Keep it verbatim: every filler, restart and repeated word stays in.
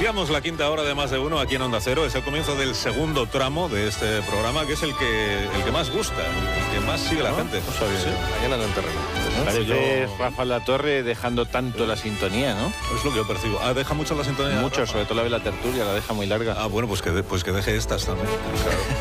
Iniciamos la quinta hora de Más de Uno aquí en Onda Cero. Es el comienzo del segundo tramo de este programa, que es el que el que más gusta, el que más sigue la ¿No? gente. No sabía. Sí. Mañana en el terreno. ¿No? Parece Yo- Rafa La Torre dejando tanto la sintonía, ¿no? Es lo que yo percibo. Ah, deja mucho la sintonía. Mucho, Rafa. sobre todo la de la tertulia, la deja muy larga. Ah, bueno, pues que, de- pues que deje estas también. Claro.